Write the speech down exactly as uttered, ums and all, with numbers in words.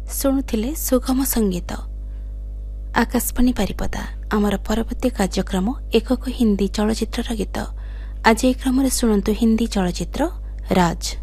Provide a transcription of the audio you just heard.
ଶୁଣୁଥିଲେ ସୁଗମ ସଙ୍ଗୀତ। ଆକାଶବାଣୀ ବାରିପଦା। ଆମର ପରବର୍ତ୍ତୀ କାର୍ଯ୍ୟକ୍ରମ ଏକକ ହିନ୍ଦୀ ଚଳଚ୍ଚିତ୍ରର ଗୀତ। ଆଜି ଏ କ୍ରମରେ ଶୁଣନ୍ତୁ ହିନ୍ଦୀ ଚଳଚ୍ଚିତ୍ର ରାଜ।